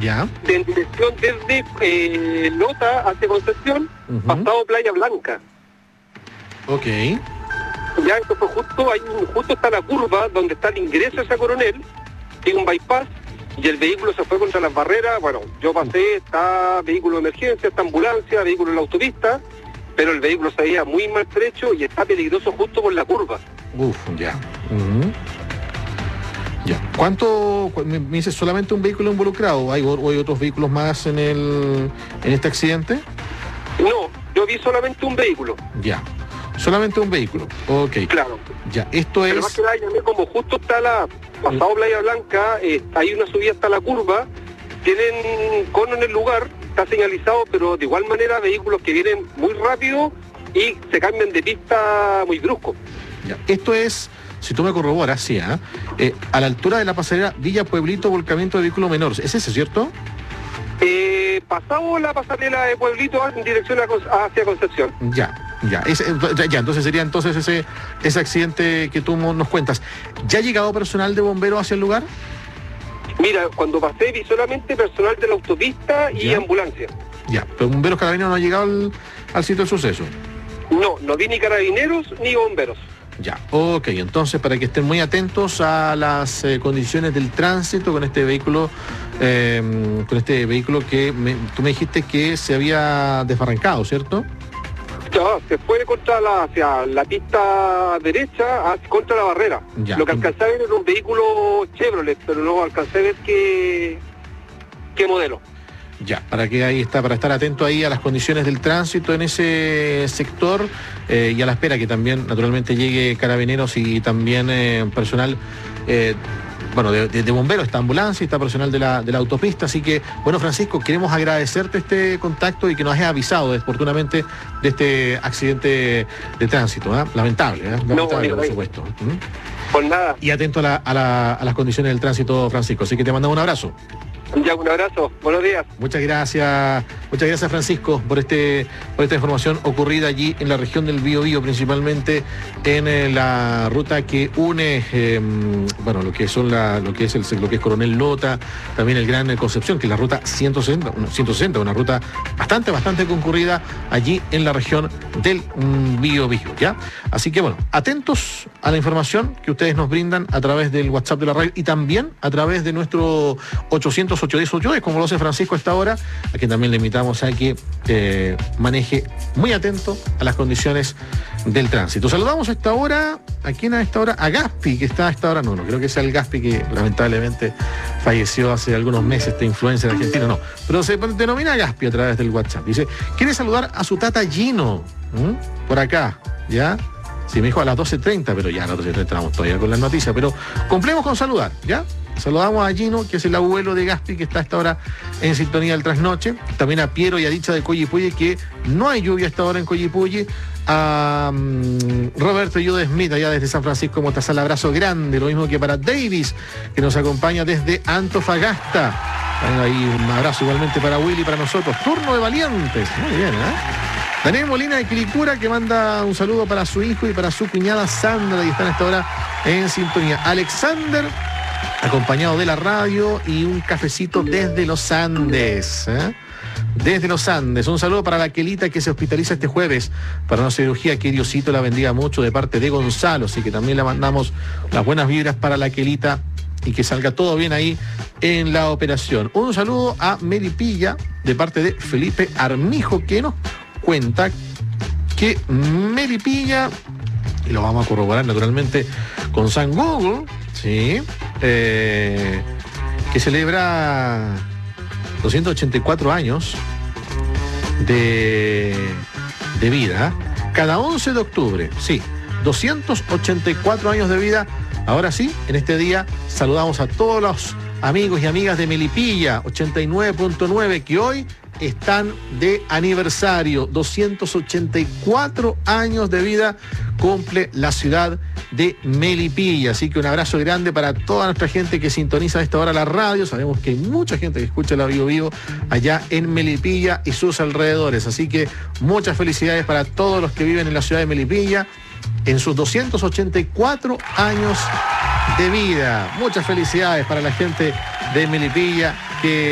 Ya. En dirección desde Lota hacia Concepción, pasado Playa Blanca. Ok. Ya, esto fue justo está la curva donde está el ingreso hacia Coronel, tiene un bypass, y el vehículo se fue contra las barreras. Bueno, yo pasé, está vehículo de emergencia, está ambulancia, vehículo en la autopista, pero el vehículo se veía muy maltrecho y está peligroso justo por la curva. Ya. Ya. ¿Cuánto, me dices, solamente un vehículo involucrado? ¿Hay otros vehículos más en este accidente? No, yo vi solamente un vehículo. Ya. Solamente un vehículo. Ok. Claro. Ya, esto Pero es... más que nada, como justo está pasado Playa Blanca, hay una subida hasta la curva, tienen cono en el lugar, está señalizado, pero de igual manera vehículos que vienen muy rápido y se cambian de pista muy brusco. Ya. Esto es, si tú me corroboras, sí, a la altura de la pasarela Villa Pueblito, volcamiento de vehículos menores. ¿Es ese, cierto? Pasamos la pasarela de Pueblito en dirección hacia Concepción. Ya, entonces sería ese accidente que tú nos cuentas. ¿Ya ha llegado personal de bomberos hacia el lugar? Mira, cuando pasé vi solamente personal de la autopista y ambulancia. Ya, pero bomberos carabineros no han llegado al sitio del suceso. No vi ni carabineros ni bomberos. Ya, ok, entonces para que estén muy atentos a las condiciones del tránsito con este vehículo que tú me dijiste que se había desbarrancado, ¿cierto? Ya, se fue hacia la pista derecha, contra la barrera. Ya. Lo que alcancé a ver era un vehículo Chevrolet, pero no alcancé a ver qué modelo. Ya, para estar atento ahí a las condiciones del tránsito en ese sector y a la espera que también naturalmente llegue carabineros y también personal de bomberos, está ambulancia y está personal de la autopista. Así que, bueno, Francisco, queremos agradecerte este contacto y que nos hayas avisado oportunamente de este accidente de tránsito, lamentable, por supuesto. Por nada. Y atento a las condiciones del tránsito, Francisco. Así que te mandamos un abrazo. Ya, un abrazo, buenos días. Muchas gracias Francisco por esta información ocurrida allí en la región del Biobío, principalmente en la ruta que une lo que es Coronel Lota, también el Gran Concepción, que es la ruta 160, una ruta bastante concurrida allí en la región del Biobío, ¿ya? Así que bueno, atentos a la información que ustedes nos brindan a través del WhatsApp de la radio y también a través de nuestro 810 como lo hace Francisco a esta hora, a quien también le invitamos a que maneje muy atento a las condiciones del tránsito. Saludamos a esta hora, a Gaspi, que está a esta hora, no creo que sea el Gaspi que lamentablemente falleció hace algunos meses, este influencer argentino, no, pero se denomina Gaspi a través del WhatsApp. Dice, quiere saludar a su tata Gino, por acá, ¿ya? Sí, me dijo a las 12:30, pero ya a las 12:30 estamos todavía con las noticias, pero cumplemos con saludar, ¿ya? Saludamos a Gino, que es el abuelo de Gaspi, que está a esta hora en sintonía del trasnoche. También a Piero y a Dicha de Coyipulli, que no hay lluvia a esta hora en Coyipulli. A Roberto Yude Smith, allá desde San Francisco Motazal, abrazo grande. Lo mismo que para Davis, que nos acompaña desde Antofagasta. Ahí un abrazo igualmente para Willy, para nosotros. Turno de valientes. Muy bien, Daniel Molina de Quilicura, que manda un saludo para su hijo y para su cuñada Sandra, y están a esta hora en sintonía. Alexander, acompañado de la radio y un cafecito desde los Andes. Desde los Andes. Un saludo para la Quelita, que se hospitaliza este jueves para una cirugía. Que Diosito la bendiga mucho, de parte de Gonzalo. Así que también le mandamos las buenas vibras para la Quelita y que salga todo bien ahí en la operación. Un saludo a Melipilla de parte de Felipe Armijo, que nos cuenta que Melipilla, y lo vamos a corroborar naturalmente con San Google, ¿sí? Que celebra 284 años de vida. Cada 11 de octubre, sí, 284 años de vida. Ahora sí, en este día saludamos a todos los amigos y amigas de Melipilla 89.9, que hoy están de aniversario. 284 años de vida cumple la ciudad de Melipilla. Así que un abrazo grande para toda nuestra gente que sintoniza a esta hora la radio. Sabemos que hay mucha gente que escucha la Biobío allá en Melipilla y sus alrededores. Así que muchas felicidades para todos los que viven en la ciudad de Melipilla en sus 284 años de vida. Muchas felicidades para la gente de Melipilla, que